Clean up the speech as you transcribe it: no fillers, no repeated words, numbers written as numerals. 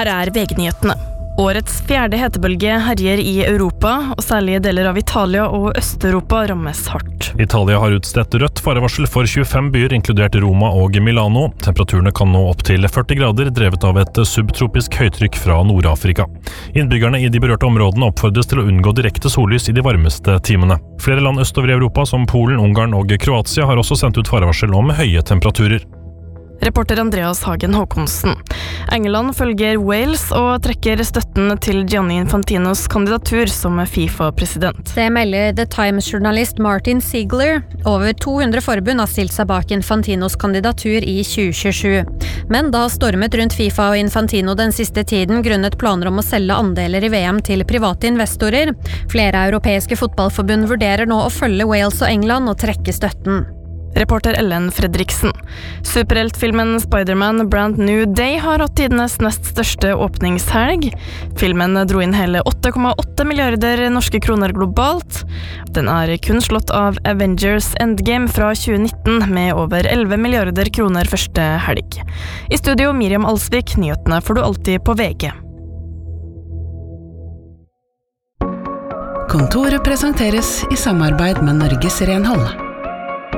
Her VG-nyhetene. Årets fjerde hetebølge herjer i Europa, og særlig deler av Italia og Øst-Europa rammes hardt. Italia har utstedt rødt farevarsel for 25 byer, inkludert Roma og Milano. Temperaturene kan nå opp til 40 grader, drevet av et subtropisk høytrykk fra Nord-Afrika. Innbyggerne i de berørte områdene oppfordres til å unngå direkte sollys i de varmeste timene. Flere land østover i Europa, som Polen, Ungarn og Kroatia, har også sendt ut farevarsel om høye temperaturer. Reporter Andreas Hagen Håkonsen. England følger Wales og trekker støtten til Gianni Infantinos kandidatur som FIFA-president. Det melder The Times-journalist Martin Ziegler. Over 200 forbund har stilt seg bak Infantinos kandidatur i 2027. Men det har stormet rundt FIFA og Infantino den siste tiden grunnet planer om å selge andeler i VM til private investorer. Flere europeiske fotballforbund vurderer nå å følge Wales og England og trekke støtten. Reporter Ellen Fredriksen. Superheltfilmen Spider-Man Brand New Day har hatt tidenes nest største åpningshelg. Filmen dro inn hele 8,8 milliarder norske kroner globalt. Den er kun slått av Avengers Endgame fra 2019 med over 11 milliarder kroner første helg. I studio Miriam Alsvik, nyhetene får du alltid på VG. Kontoret presenteres i samarbeid med Norges Renhold.